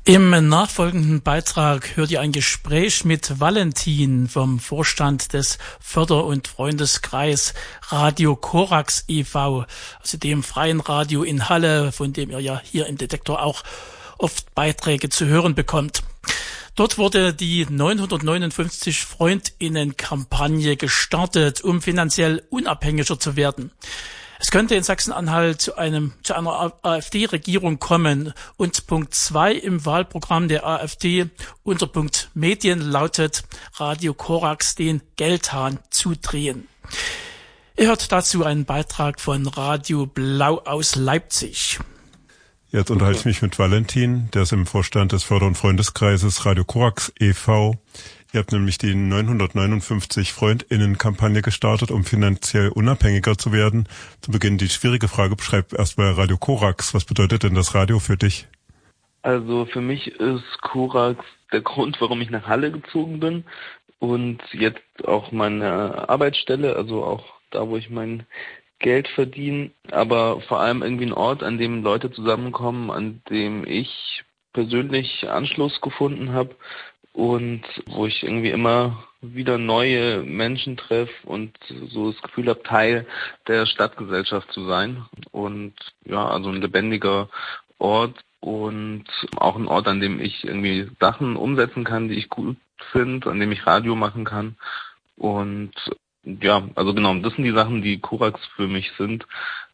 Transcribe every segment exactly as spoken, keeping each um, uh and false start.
Im nachfolgenden Beitrag hört ihr ein Gespräch mit Valentin vom Vorstand des Förder- und Freundeskreis Radio Korax e V, also dem freien Radio in Halle, von dem ihr ja hier im Detektor auch oft Beiträge zu hören bekommt. Dort wurde die neunhundertneunundfünfzig Freundinnen-Kampagne gestartet, um finanziell unabhängiger zu werden. Es könnte in Sachsen-Anhalt zu einem zu einer AfD-Regierung kommen und Punkt zwei im Wahlprogramm der AfD unter Punkt Medien lautet: Radio Korax den Geldhahn zudrehen. Ihr hört dazu einen Beitrag von Radio Blau aus Leipzig. Jetzt unterhalte ich mich mit Valentin, der ist im Vorstand des Förder- und Freundeskreises Radio Korax e V. Ihr habt nämlich die neunhundertneunundfünfzig Freundinnen-Kampagne gestartet, um finanziell unabhängiger zu werden. Zu Beginn die schwierige Frage, beschreib erstmal Radio Korax. Was bedeutet denn das Radio für dich? Also für mich ist Korax der Grund, warum ich nach Halle gezogen bin und jetzt auch meine Arbeitsstelle, also auch da, wo ich mein Geld verdiene, aber vor allem irgendwie ein Ort, an dem Leute zusammenkommen, an dem ich persönlich Anschluss gefunden habe und wo ich irgendwie immer wieder neue Menschen treffe und so das Gefühl habe, Teil der Stadtgesellschaft zu sein. Und ja, also ein lebendiger Ort und auch ein Ort, an dem ich irgendwie Sachen umsetzen kann, die ich gut finde, an dem ich Radio machen kann. Und ja, also genau, das sind die Sachen, die Korax für mich sind.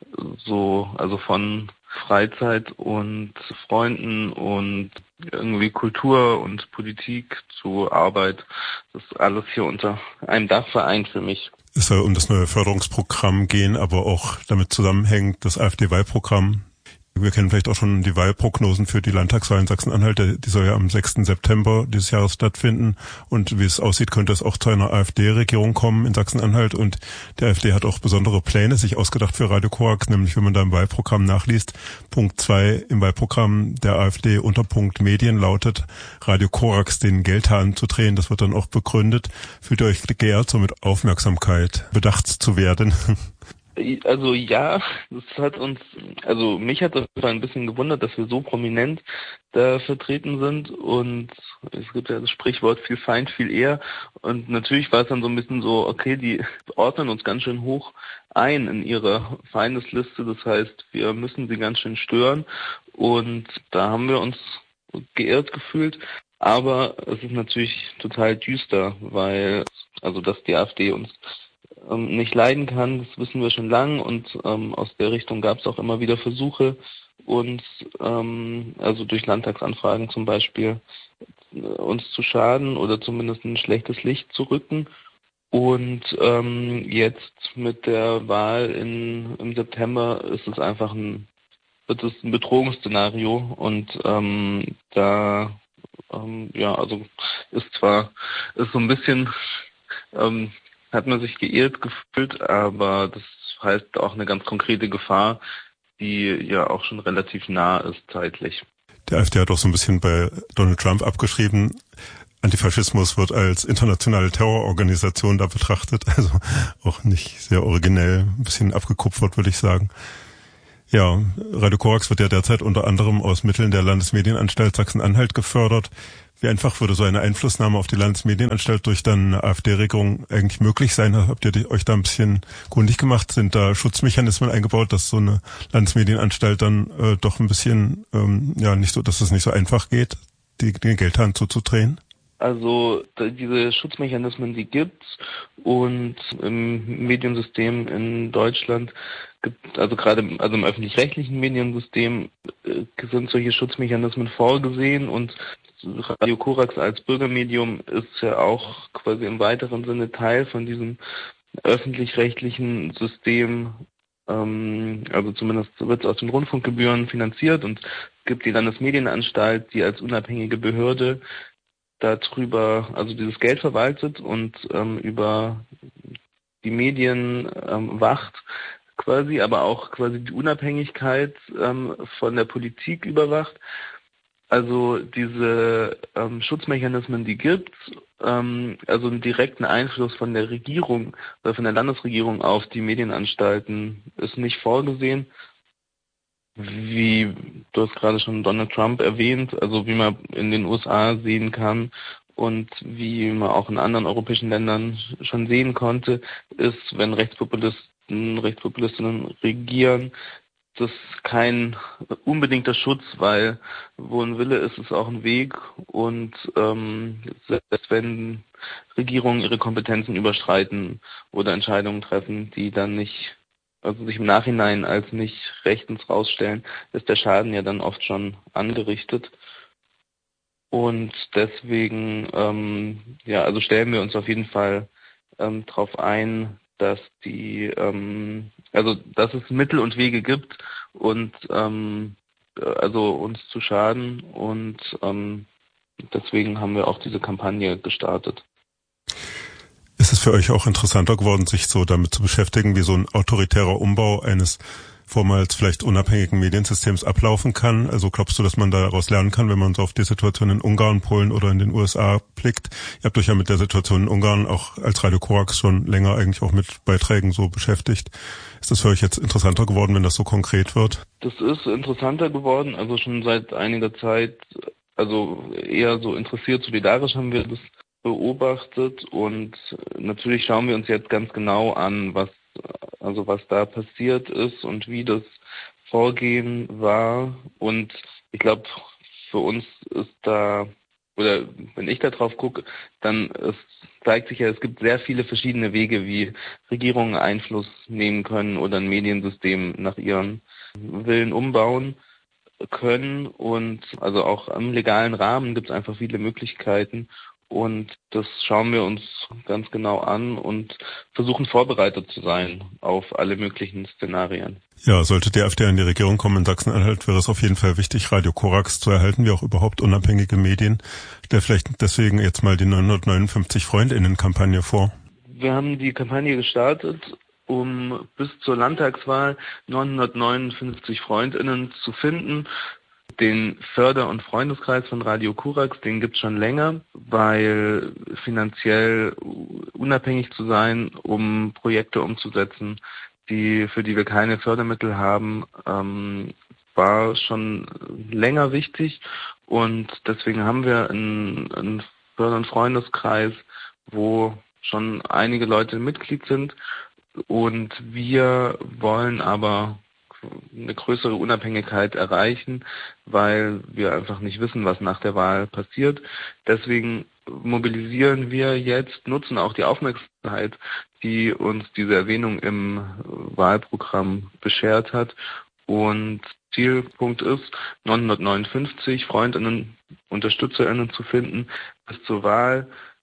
So, also von Freizeit und Freunden und irgendwie Kultur und Politik zu Arbeit. Das ist alles hier unter einem Dach vereint für mich. Es soll um das neue Förderungsprogramm gehen, aber auch damit zusammenhängt das AfD-Wahlprogramm. Wir kennen vielleicht auch schon die Wahlprognosen für die Landtagswahl in Sachsen-Anhalt. Die soll ja am sechsten September dieses Jahres stattfinden. Und wie es aussieht, könnte es auch zu einer AfD-Regierung kommen in Sachsen-Anhalt. Und die AfD hat auch besondere Pläne sich ausgedacht für Radio Korax, nämlich wenn man da im Wahlprogramm nachliest, Punkt zwei im Wahlprogramm der AfD unter Punkt Medien lautet, Radio Korax den Geldhahn zu drehen. Das wird dann auch begründet. Fühlt ihr euch geehrt, so mit Aufmerksamkeit bedacht zu werden? Also ja, das hat uns, also mich hat das ein bisschen gewundert, dass wir so prominent da vertreten sind und es gibt ja das Sprichwort viel Feind, viel eher und natürlich war es dann so ein bisschen so, okay, die ordnen uns ganz schön hoch ein in ihrer Feindesliste, das heißt, wir müssen sie ganz schön stören und da haben wir uns geehrt gefühlt, aber es ist natürlich total düster, weil, also dass die AfD uns nicht leiden kann, das wissen wir schon lang und ähm, aus der Richtung gab es auch immer wieder Versuche, uns, ähm, also durch Landtagsanfragen zum Beispiel, äh, uns zu schaden oder zumindest ein schlechtes Licht zu rücken. Und ähm, jetzt mit der Wahl in, im September ist es einfach ein, wird es ein Bedrohungsszenario und ähm, da, ähm, ja, also ist zwar, ist so ein bisschen, ähm, hat man sich geirrt gefühlt, aber das heißt auch eine ganz konkrete Gefahr, die ja auch schon relativ nah ist zeitlich. Der AfD hat auch so ein bisschen bei Donald Trump abgeschrieben, Antifaschismus wird als internationale Terrororganisation da betrachtet, also auch nicht sehr originell, ein bisschen abgekupfert, würde ich sagen. Ja, Radio Korax wird ja derzeit unter anderem aus Mitteln der Landesmedienanstalt Sachsen-Anhalt gefördert. Wie einfach würde so eine Einflussnahme auf die Landesmedienanstalt durch dann eine AfD-Regierung eigentlich möglich sein? Habt ihr euch da ein bisschen kundig gemacht? Sind da Schutzmechanismen eingebaut, dass so eine Landesmedienanstalt dann äh, doch ein bisschen, ähm, ja, nicht so, dass es nicht so einfach geht, die, den Geldhahn zuzudrehen? Also diese Schutzmechanismen, die gibt's und im Mediensystem in Deutschland gibt, also gerade also im öffentlich-rechtlichen Mediensystem äh, sind solche Schutzmechanismen vorgesehen und Radio Korax als Bürgermedium ist ja auch quasi im weiteren Sinne Teil von diesem öffentlich-rechtlichen System, ähm, also zumindest wird es aus den Rundfunkgebühren finanziert und es gibt die Landesmedienanstalt, die als unabhängige Behörde darüber, also dieses Geld verwaltet und ähm, über die Medien ähm, wacht quasi, aber auch quasi die Unabhängigkeit ähm, von der Politik überwacht. Also diese ähm, Schutzmechanismen, die gibt's, ähm, also einen direkten Einfluss von der Regierung oder von der Landesregierung auf die Medienanstalten ist nicht vorgesehen. wie du hast gerade schon Donald Trump erwähnt, also wie man in den U S A sehen kann und wie man auch in anderen europäischen Ländern schon sehen konnte, ist, wenn Rechtspopulisten, Rechtspopulistinnen regieren, das ist kein unbedingter Schutz, weil wo ein Wille ist, ist auch ein Weg. Und ähm, selbst wenn Regierungen ihre Kompetenzen überschreiten oder Entscheidungen treffen, die dann nicht, also sich im Nachhinein als nicht rechtens rausstellen, ist der Schaden ja dann oft schon angerichtet. Und deswegen, ähm, ja, also stellen wir uns auf jeden Fall ähm, darauf ein, dass die, ähm, also dass es Mittel und Wege gibt und ähm, also uns zu schaden und ähm, deswegen haben wir auch diese Kampagne gestartet. Ist es für euch auch interessanter geworden, sich so damit zu beschäftigen, wie so ein autoritärer Umbau eines vormals vielleicht unabhängigen Mediensystems ablaufen kann? Also glaubst du, dass man daraus lernen kann, wenn man so auf die Situation in Ungarn, Polen oder in den U S A blickt? Ihr habt euch ja mit der Situation in Ungarn auch als Radio Korax schon länger eigentlich auch mit Beiträgen so beschäftigt. Ist das für euch jetzt interessanter geworden, wenn das so konkret wird? Das ist interessanter geworden, also schon seit einiger Zeit, also eher so interessiert, solidarisch haben wir das beobachtet und natürlich schauen wir uns jetzt ganz genau an, was also was da passiert ist und wie das Vorgehen war. Und ich glaube, für uns ist da, oder wenn ich da drauf gucke, dann es zeigt sich ja, es gibt sehr viele verschiedene Wege, wie Regierungen Einfluss nehmen können oder ein Mediensystem nach ihrem Willen umbauen können. Und also auch im legalen Rahmen gibt es einfach viele Möglichkeiten. Und das schauen wir uns ganz genau an und versuchen vorbereitet zu sein auf alle möglichen Szenarien. Ja, sollte die AfD in die Regierung kommen in Sachsen-Anhalt, wäre es auf jeden Fall wichtig, Radio Korax zu erhalten, wie auch überhaupt unabhängige Medien. Stell vielleicht deswegen jetzt mal die neunhundertneunundfünfzig Freundinnen-Kampagne vor. Wir haben die Kampagne gestartet, um bis zur Landtagswahl neunhundertneunundfünfzig Freundinnen zu finden. Den Förder- und Freundeskreis von Radio Korax, den gibt's schon länger, weil finanziell unabhängig zu sein, um Projekte umzusetzen, die für die wir keine Fördermittel haben, ähm, war schon länger wichtig. Und deswegen haben wir einen, einen Förder- und Freundeskreis, wo schon einige Leute Mitglied sind. Und wir wollen aber eine größere Unabhängigkeit erreichen, weil wir einfach nicht wissen, was nach der Wahl passiert. Deswegen mobilisieren wir jetzt, nutzen auch die Aufmerksamkeit, die uns diese Erwähnung im Wahlprogramm beschert hat. Und Zielpunkt ist, neunhundertneunundfünfzig Freundinnen, UnterstützerInnen zu finden bis zur Wahl.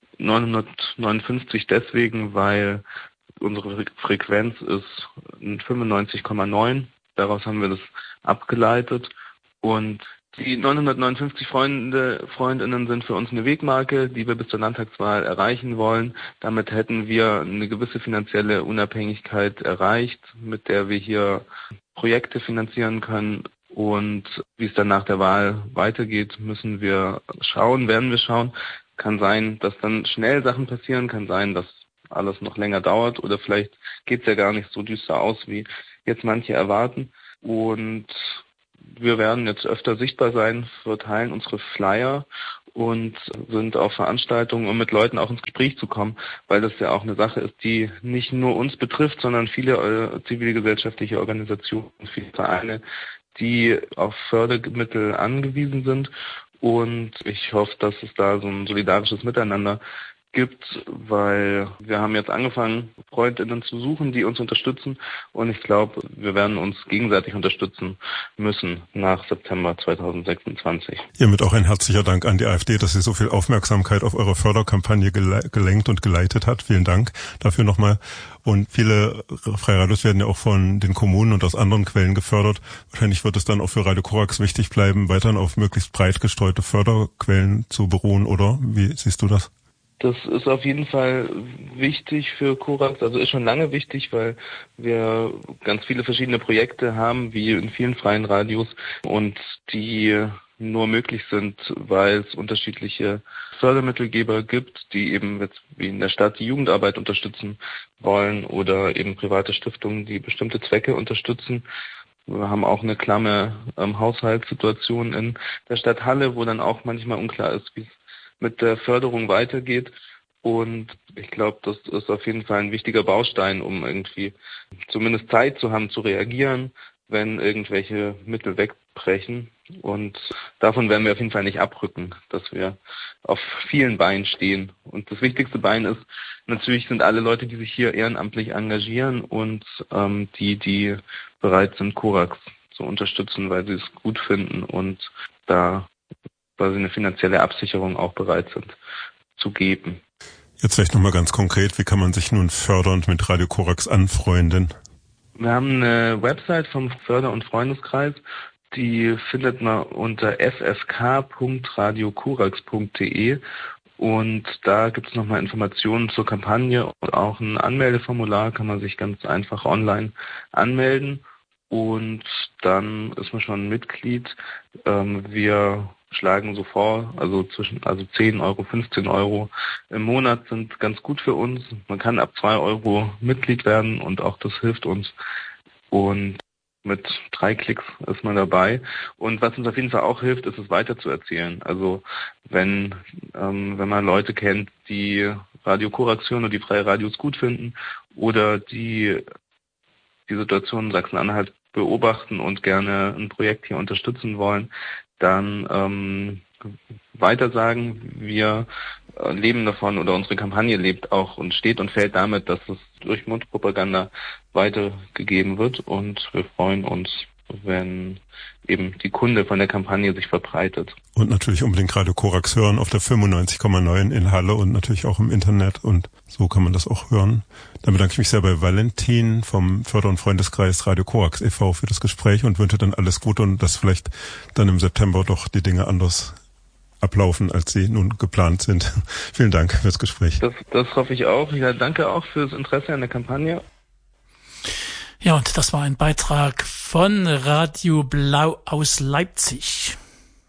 neunhundertneunundfünfzig deswegen, weil unsere Frequenz ist fünfundneunzig Komma neun. Daraus haben wir das abgeleitet. Und die neunhundertneunundfünfzig Freunde, Freundinnen sind für uns eine Wegmarke, die wir bis zur Landtagswahl erreichen wollen. Damit hätten wir eine gewisse finanzielle Unabhängigkeit erreicht, mit der wir hier Projekte finanzieren können. Und wie es dann nach der Wahl weitergeht, müssen wir schauen, werden wir schauen. Kann sein, dass dann schnell Sachen passieren, kann sein, dass alles noch länger dauert oder vielleicht geht es ja gar nicht so düster aus, wie jetzt manche erwarten. Und wir werden jetzt öfter sichtbar sein, verteilen unsere Flyer und sind auf Veranstaltungen, um mit Leuten auch ins Gespräch zu kommen, weil das ja auch eine Sache ist, die nicht nur uns betrifft, sondern viele äh, zivilgesellschaftliche Organisationen, viele Vereine, die auf Fördermittel angewiesen sind. Und ich hoffe, dass es da so ein solidarisches Miteinander gibt, weil wir haben jetzt angefangen, Freundinnen zu suchen, die uns unterstützen, und ich glaube, wir werden uns gegenseitig unterstützen müssen nach September zweitausendsechsundzwanzig. Hiermit auch ein herzlicher Dank an die AfD, dass sie so viel Aufmerksamkeit auf eure Förderkampagne gele- gelenkt und geleitet hat. Vielen Dank dafür nochmal. Und viele Freie Radios werden ja auch von den Kommunen und aus anderen Quellen gefördert. Wahrscheinlich wird es dann auch für Radio Korax wichtig bleiben, weiterhin auf möglichst breit gestreute Förderquellen zu beruhen, oder? Wie siehst du das? Das ist auf jeden Fall wichtig für Korax, also ist schon lange wichtig, weil wir ganz viele verschiedene Projekte haben, wie in vielen freien Radios, und die nur möglich sind, weil es unterschiedliche Fördermittelgeber gibt, die eben jetzt wie in der Stadt die Jugendarbeit unterstützen wollen oder eben private Stiftungen, die bestimmte Zwecke unterstützen. Wir haben auch eine klamme ähm, Haushaltssituation in der Stadt Halle, wo dann auch manchmal unklar ist, wie es mit der Förderung weitergeht. Und ich glaube, das ist auf jeden Fall ein wichtiger Baustein, um irgendwie zumindest Zeit zu haben, zu reagieren, wenn irgendwelche Mittel wegbrechen. Und davon werden wir auf jeden Fall nicht abrücken, dass wir auf vielen Beinen stehen. Und das wichtigste Bein ist, natürlich sind alle Leute, die sich hier ehrenamtlich engagieren und ähm, die, die bereit sind, Korax zu unterstützen, weil sie es gut finden und da quasi eine finanzielle Absicherung auch bereit sind zu geben. Jetzt vielleicht nochmal ganz konkret, wie kann man sich nun fördernd mit Radio Korax anfreunden? Wir haben eine Website vom Förder- und Freundeskreis, die findet man unter f s k punkt radio korax punkt d e und da gibt es nochmal Informationen zur Kampagne und auch ein Anmeldeformular, kann man sich ganz einfach online anmelden und dann ist man schon Mitglied. Ähm, wir schlagen so vor, also zwischen also zehn Euro, fünfzehn Euro im Monat sind ganz gut für uns. Man kann ab zwei Euro Mitglied werden und auch das hilft uns. Und mit drei Klicks ist man dabei. Und was uns auf jeden Fall auch hilft, ist es weiter zu erzählen. Also wenn ähm, wenn man Leute kennt, die Radio Korax hören und die freie Radios gut finden oder die die Situation in Sachsen-Anhalt beobachten und gerne ein Projekt hier unterstützen wollen, dann ähm, weitersagen. Wir äh, leben davon oder unsere Kampagne lebt auch und steht und fällt damit, dass es durch Mundpropaganda weitergegeben wird und wir freuen uns, wenn eben die Kunde von der Kampagne sich verbreitet. Und natürlich unbedingt Radio Korax hören auf der fünfundneunzig Komma neun in Halle und natürlich auch im Internet und so kann man das auch hören. Dann bedanke ich mich sehr bei Valentin vom Förder- und Freundeskreis Radio Korax e V für das Gespräch und wünsche dann alles Gute und dass vielleicht dann im September doch die Dinge anders ablaufen, als sie nun geplant sind. Vielen Dank fürs Gespräch. Das, das hoffe ich auch. Ja, danke auch fürs Interesse an der Kampagne. Ja, und das war ein Beitrag von Radio Blau aus Leipzig.